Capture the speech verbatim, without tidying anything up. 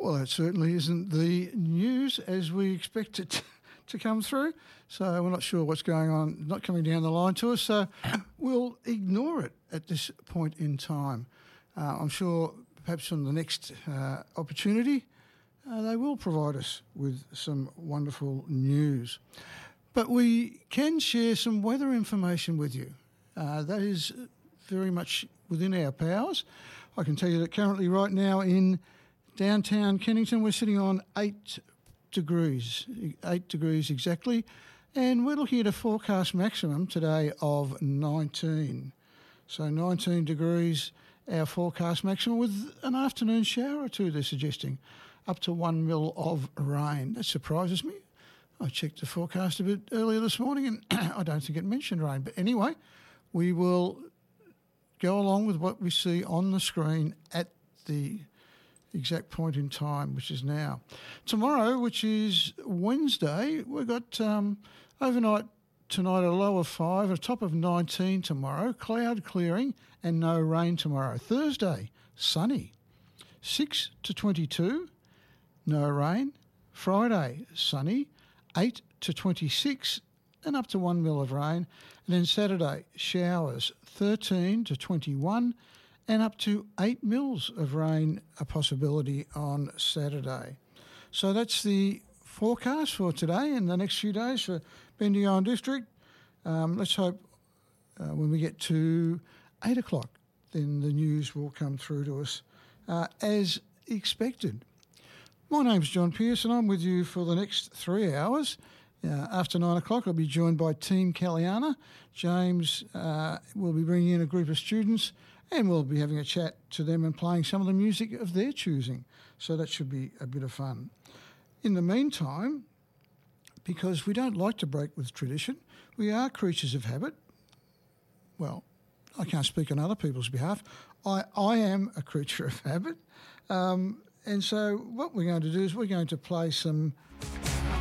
Well, that certainly isn't the news as we expect it to come through. So we're not sure what's going on, not coming down the line to us. So we'll ignore it at this point in time. Uh, I'm sure perhaps on the next uh, opportunity, uh, they will provide us with some wonderful news. But we can share some weather information with you. Uh, that is very much within our powers. I can tell you that currently right now in downtown Kennington, we're sitting on eight degrees, eight degrees exactly, and we're looking at a forecast maximum today of nineteen. So nineteen degrees, our forecast maximum, with an afternoon shower or two, they're suggesting, up to one mil of rain. That surprises me. I checked the forecast a bit earlier this morning and I don't think it mentioned rain. But anyway, we will go along with what we see on the screen at the exact point in time, which is now. Tomorrow, which is Wednesday, we've got um, overnight tonight a low of five, a top of nineteen tomorrow, cloud clearing and no rain tomorrow. Thursday, sunny, six to twenty-two, no rain. Friday, sunny, eight to twenty-six and up to one mil of rain. And then Saturday, showers, thirteen to twenty-one and up to eight mils of rain, a possibility on Saturday. So that's the forecast for today and the next few days for Bendigo District. Um, let's hope uh, when we get to eight o'clock, then the news will come through to us uh, as expected. My name's John Pearce and I'm with you for the next three hours. Uh, after nine o'clock, I'll be joined by Team Caliana. James uh, will be bringing in a group of students and we'll be having a chat to them and playing some of the music of their choosing. So that should be a bit of fun. In the meantime, because we don't like to break with tradition, we are creatures of habit. Well, I can't speak on other people's behalf. I, I am a creature of habit. Um, and so what we're going to do is we're going to play some